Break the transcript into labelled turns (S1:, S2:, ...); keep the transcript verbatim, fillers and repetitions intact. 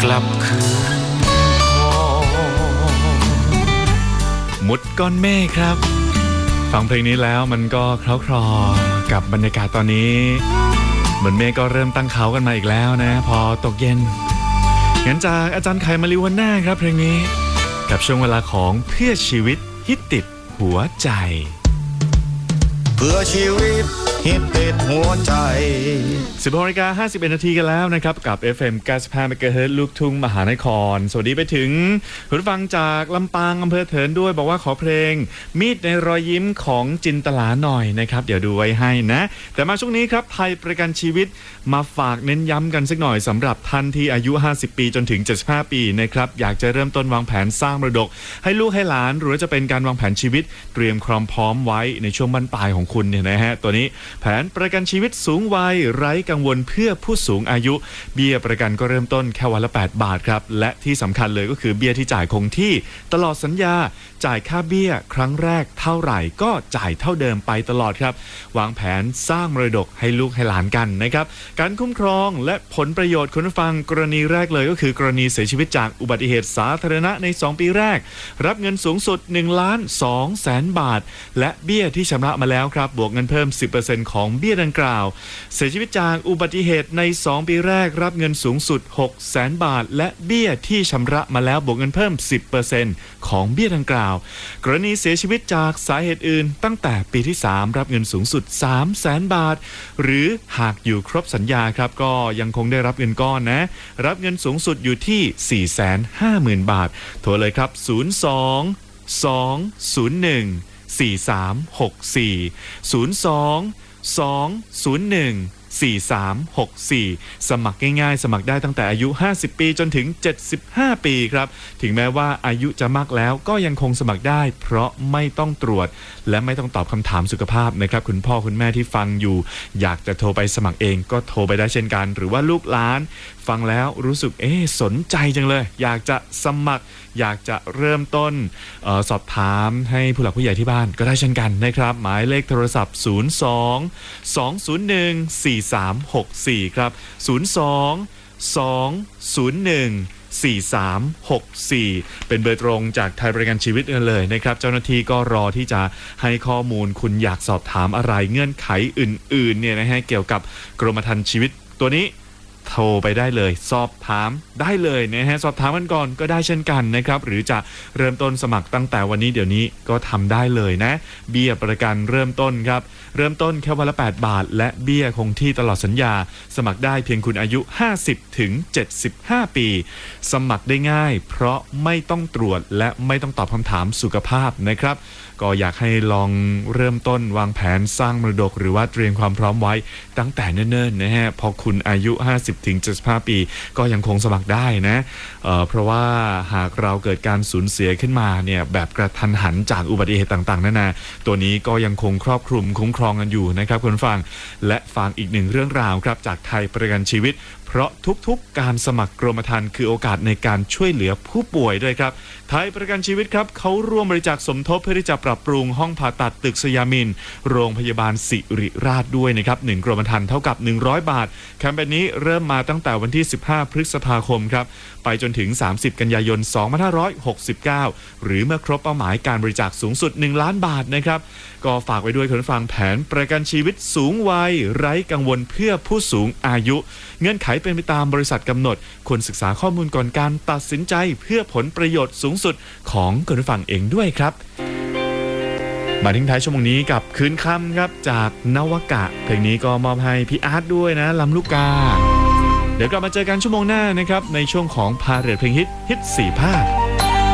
S1: กลับคืนมุดก้อนเมฆครับฟังเพลงนี้แล้วมันก็เคล้าคลอกับบรรยากาศตอนนี้เหมือนเมฆก็เริ่มตั้งเขากันมาอีกแล้วนะพอตกเย็นงั้นจากอาจารย์ไข่มาริวันน่าครับเพลงนี้กับช่วงเวลาของเพื่อชีวิตฮิตติดหัวใจ
S2: เพื่อชีวิตฮิตติดหัวใจ
S1: สิบหกนาฬิกาห้าสิบเอ็ดนาทีกันแล้วนะครับกับ เอฟ เอ็ม เก้าสิบห้า เมกะเฮิรตซ์ ลูกทุ่งมหานครสวัสดีไปถึงผู้ฟังจากลำปางอำเภอเถินด้วยบอกว่าขอเพลงมีดในรอยยิ้มของจินตลาหน่อยนะครับเดี๋ยวดูไว้ให้นะแต่มาช่วงนี้ครับไทยประกันชีวิตมาฝากเน้นย้ำกันสักหน่อยสำหรับท่านที่อายุห้าสิบปีจนถึงเจ็ดสิบห้าปีนะครับอยากจะเริ่มต้นวางแผนสร้างมรดกให้ลูกให้หลานหรือจะเป็นการวางแผนชีวิตเตรียมความพร้อมไว้ในช่วงบั้นปลายของคุณเนี่ยนะฮะตัวนี้แผนประกันชีวิตสูงวัยไร้กังวลเพื่อผู้สูงอายุเบี้ยประกันก็เริ่มต้นแค่วันละแปดบาทครับและที่สำคัญเลยก็คือเบี้ยที่จ่ายคงที่ตลอดสัญญาจ่ายค่าเบี้ยครั้งแรกเท่าไหร่ก็จ่ายเท่าเดิมไปตลอดครับวางแผนสร้างมรดกให้ลูกให้หลานกันนะครับการคุ้มครองและผลประโยชน์คุณผู้ฟังกรณีแรกเลยก็คือกรณีเสียชีวิตจากอุบัติเหตุสาธารณะในสองปีแรกรับเงินสูงสุดหนึ่งล้านสองแสนบาทและเบี้ยที่ชำระมาแล้วครับบวกเงินเพิ่ม สิบเปอร์เซ็นต์ ของเบี้ยดังกล่าวเสียชีวิตจากอุบัติเหตุในสองปีแรกรับเงินสูงสุดหกแสนบาทและเบี้ยที่ชำระมาแล้วบวกเงินเพิ่ม สิบเปอร์เซ็นต์ ของเบี้ยดังกล่าวกรณีเสียชีวิตจากสาเหตุอื่นตั้งแต่ปีที่สามรับเงินสูงสุดสามแสนบาทหรือหากอยู่ครบสัญญาครับก็ยังคงได้รับเงินก้อนนะรับเงินสูงสุดอยู่ที่ สี่แสนห้าหมื่น บาทโทรเลยครับศูนย์ สอง สอง ศูนย์ หนึ่ง สี่ สาม หก สี่ ศูนย์ สอง สอง ศูนย์ หนึ่ง สี่ สาม หก สี่สมัครง่ายๆสมัครได้ตั้งแต่อายุห้าสิบปีจนถึงเจ็ดสิบห้าปีครับถึงแม้ว่าอายุจะมากแล้วก็ยังคงสมัครได้เพราะไม่ต้องตรวจและไม่ต้องตอบคำถามสุขภาพนะครับคุณพ่อคุณแม่ที่ฟังอยู่อยากจะโทรไปสมัครเองก็โทรไปได้เช่นกันหรือว่าลูกหลานฟังแล้วรู้สึกเอ๊ะสนใจจังเลยอยากจะสมัครอยากจะเริ่มต้นเอ่อสอบถามให้ผู้หลักผู้ใหญ่ที่บ้านก็ได้เช่นกันนะครับหมายเลขโทรศัพท์ศูนย์ สอง สอง ศูนย์ หนึ่ง สี่ สาม หก สี่ครับศูนย์ สอง สอง ศูนย์ หนึ่ง สี่ สาม หก สี่เป็นเบอร์ตรงจากไทยประกันชีวิตกันเลยนะครับเจ้าหน้าที่ก็รอที่จะให้ข้อมูลคุณอยากสอบถามอะไรเงื่อนไขอื่นๆเนี่ยนะฮะเกี่ยวกับกรมธรรม์ชีวิตตัวนี้โทรไปได้เลยสอบถามได้เลยนะฮะสอบถามกันก่อนก็ได้เช่นกันนะครับหรือจะเริ่มต้นสมัครตั้งแต่วันนี้เดี๋ยวนี้ก็ทำได้เลยนะเบี้ยประกันเริ่มต้นครับเริ่มต้นแค่วันละแปดบาทและเบี้ยคงที่ตลอดสัญญาสมัครได้เพียงคุณอายุห้าสิบถึงเจ็ดสิบห้าปีสมัครได้ง่ายเพราะไม่ต้องตรวจและไม่ต้องตอบคำถามสุขภาพนะครับก็อยากให้ลองเริ่มต้นวางแผนสร้างมรดกหรือว่าเตรียมความพร้อมไว้ตั้งแต่เนิ่นๆนะฮะพอคุณอายุห้าสิบถึงเจ็ดสิบห้าปีก็ยังคงสมัครได้นะเอ่อเพราะว่าหากเราเกิดการสูญเสียขึ้นมาเนี่ยแบบกระทันหันจากอุบัติเหตุต่างๆนั่นนะตัวนี้ก็ยังคงครอบคลุมคุ้มครองกันอยู่นะครับคุณฟังและฟังอีกหนึ่งเรื่องราวครับจากไทยประกันชีวิตเพราะทุกๆการสมัครกรมธรรม์คือโอกาสในการช่วยเหลือผู้ป่วยด้วยครับไทยประกันชีวิตครับเขาร่วมบริจาคสมทบเพื่อที่จะปรับปรุงห้องผ่าตัดตึกสยามินโรงพยาบาลศิริราชด้วยนะครับหนึ่งกรมธรรม์เท่ากับหนึ่งร้อยบาทแคมเปญนี้เริ่มมาตั้งแต่วันที่สิบห้าพฤษภาคมครับไปจนถึงสามสิบกันยายนสองพันห้าร้อยหกสิบเก้าหรือเมื่อครบเป้าหมายการบริจาคสูงสุดหนึ่งล้านบาทนะครับก็ฝากไว้ด้วยคุณผู้ฟังแผนประกันชีวิตสูงวัยไร้กังวลเพื่อผู้สูงอายุเงื่อนไขเป็นไปตามบริษัทกำหนดควรศึกษาข้อมูลก่อนการตัดสินใจเพื่อผลประโยชน์สูงสุดของคุณผู้ฟังเองด้วยครับมาทิ้งท้ายชั่วโมงนี้กับคืนค่ำครับจากนวกะเพลงนี้ก็มอบให้พี่อาร์ตด้วยนะลำลูกกาเดี๋ยวกลับมาเจอกันชั่วโมงหน้านะครับในช่วงของพาเรทเพลงฮิตฮิตสี่ภาค